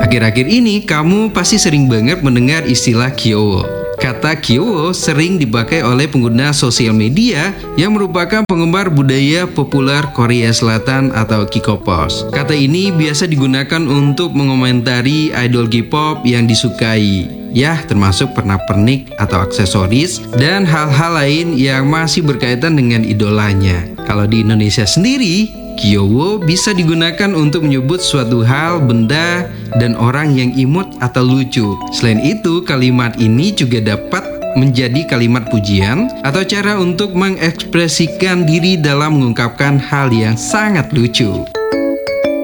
Akhir-akhir ini kamu pasti sering banget mendengar istilah Kyowo. Kata Kyowo sering dipakai oleh pengguna sosial media yang merupakan penggemar budaya populer Korea Selatan atau K-popers. Kata ini biasa digunakan untuk mengomentari idol K-pop yang disukai, ya termasuk pernak-pernik atau aksesoris dan hal-hal lain yang masih berkaitan dengan idolanya. Kalau di Indonesia sendiri, Kyowo bisa digunakan untuk menyebut suatu hal, benda, dan orang yang imut atau lucu. Selain itu, kalimat ini juga dapat menjadi kalimat pujian atau cara untuk mengekspresikan diri dalam mengungkapkan hal yang sangat lucu.